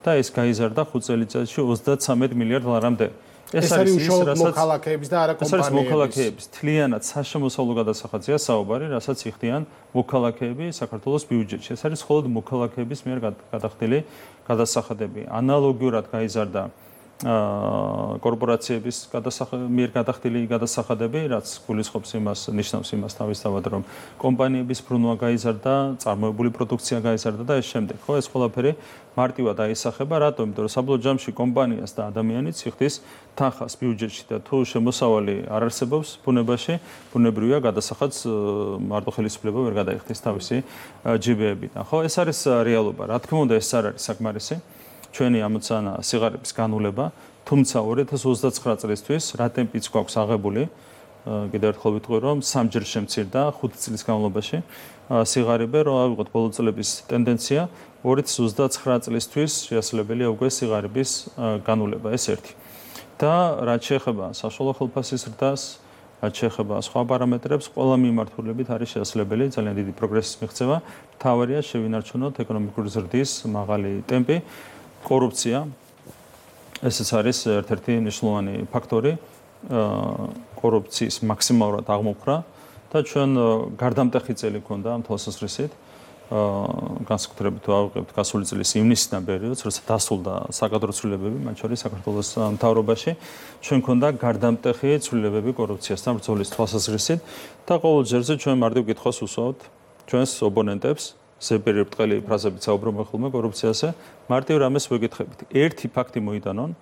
და ეს გაიზარდა 5 წელიწადში 33 მილიარდ ლარამდე. ეს არის უშუალოდ მოქალაქეების და არა კომპანიების. ეს არის მოქალაქეების თლიანად საშემოსავლო გადასახადზეა საუბარი, რასაც იხდიან მოქალაქეები საქართველოს ბიუჯეტში. ეს არის მხოლოდ მოქალაქეების მიერ გადახდილი გადასახადები. ანალოგიურად გაიზარდა კორპორაციების მიერ გადახდილი გადასახადები, რაც გულისხმობს იმას, ნიშნავს იმას თავისთავად, რომ კომპანიების ბრუნვა გაიზარდა, წარმოებული პროდუქცია გაიზარდა და ეს შემდეგ. ხო, ეს ყველაფერი მარტივად აისახება, რატომ? იმიტომ რომ საბოლოო ჯამში კომპანიას და ადამიანიც იხდის თანხას ბიუჯეტში და თუ შემოსავალი არ არსებობს ბუნებაში, ბუნებრივია გადასახადს მარტო ხელისუფლება ვერ გადაიხდის თავისი ჯიბეებიდან. ხო, ეს არის რეალობა. რა თქმა უნდა, ეს არ არის საკმარისი. ჩვენი ამოცანა სიღარიბის განულება, თუმცა 2029 წლისთვის რა ტემპიც გვაქვს აღებული, კიდევ ერთხელ ვიტყვი, რომ სამჯერ შემცირდა 5 წლის განმავლობაში სიღარიბე, რომ ავიღოთ ბოლო წლების ტენდენცია, 2029 წლისთვის შესაძლებელია უკვე სიღარიბის განულება, ეს ერთი. და რაც შეეხება საშუალო ხელფასის ზრდას, რაც შეეხება სხვა პარამეტრებს, ყველა მიმართულებით არის შესაძლებელი ძალიან დიდი პროგრესის მიღწევა. მთავარია შევინარჩუნოთ ეკონომიკური ზრდის მაღალი ტემპი. კორუფცია ესეც არის ერთ-ერთი მნიშვნელოვანი ფაქტორი კორუფციის მაქსიმალურად აღმოფხვრა და ჩვენ გარდამტეხი წელი გვქონდა ამ თვალსაზრისით განსაკუთრებით ავიღებთ გასული წლის ივნისიდან პერიოდს, როცა დასრულდა საკადრო ცვლილებები, მათ შორის საქართველოს მთავრობაში, ჩვენ გვქონდა გარდამტეხი ცვლილებები კორუფციასთან ბრძოლის თვალსაზრისით და ყოველ ჯერზე ჩვენ მარტივ კითხვას უსვავთ ჩვენს ოპონენტებს ზეპირი ბრტყელი ფრაზებით საუბრობენ ხოლმე კორუფციაზე, მარტივ რამეს ვეკითხებით. ერთი ფაქტი მოიტანონ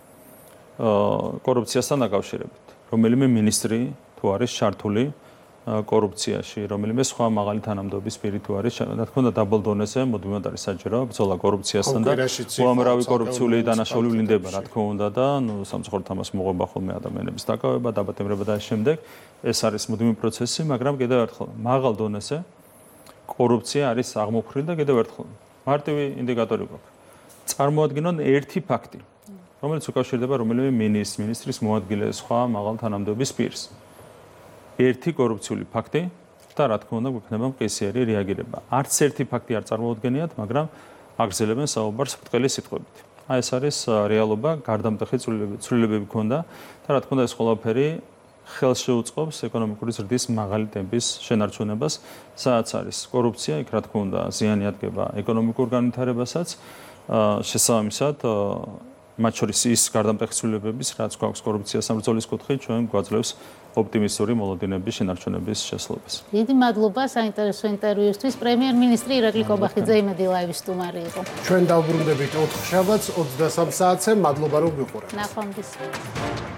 კორუფციასთან დაკავშირებით. რომელიმე მინისტრი თუ არის ჩართული კორუფციაში, რომელიმე სხვა მაღალი თანამდებობის პირი თუ არის, რა თქმა უნდა, დაბალ დონეზე მუდმივად არის საჭირო ბრძოლა კორუფციასთან და უამრავი კორუფციული დანაშაული ვლინდება, რა თქმა უნდა და სამწუხაროდ ამას მოყვება ხოლმე ადამიანების დაკავება, დაბატემრება და ამ შემდეგ. ეს არის მუდმივი პროცესი, მაგრამ კიდევ ერთხელ მაღალ დონეზე კორუფცია არის აღმოფხვრილი და კიდევ ერთხელ მარტივი ინდიკატორი გვაქვს. წარმოადგინონ ერთი ფაქტი, რომელიც უკავშირდება რომელიმე მინისტრის მოადგილე სხვა მაღალ თანამდებობის პირს. ერთი კორუფციული ფაქტი და რა თქმა უნდა გვექნება მყისიერი რეაგირება. არც ერთი ფაქტი არ წარმოუდგენიათ, მაგრამ აგრძელებენ საუბარს ბრტყელი სიტყვებით. აი ეს არის რეალობა, გარდამტეხი ცვლილებები გქონდა და რა თქმა უნდა ეს ყველაფერი ხელს შეუწყობს ეკონომიკური ზრდის მაღალი ტემპის შენარჩუნებას, სადაც არის კორუფცია, იქ რა თქმა უნდა ზიანი ადგება ეკონომიკურ განვითარებასაც, შესაბამისად მათ შორის ის გარდამტეხი ცვლილებების, რაც გვაქვს კორუფციასთან ბრძოლის კუთხით, ჩვენ გვაძლევს ოპტიმისტური მოლოდინების შენარჩუნების შესაძლებლობას. დიდი მადლობა საინტერესო ინტერვიუსთვის. პრემიერ-მინისტრი ირაკლი კობახიძე იმედი ლაივის სტუმარი იყო. ჩვენ დავბრუნდებით 4 შაბათს 23 საათზე. მადლობა რომ გიყურებთ. ნახვამდის.